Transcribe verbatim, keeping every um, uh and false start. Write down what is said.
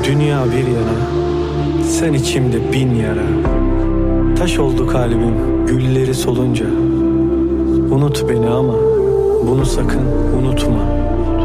Dünya bir yana, sen içimde bin yara. Taş oldu kalbim gülleri solunca. Unut beni ama bunu sakın unutma.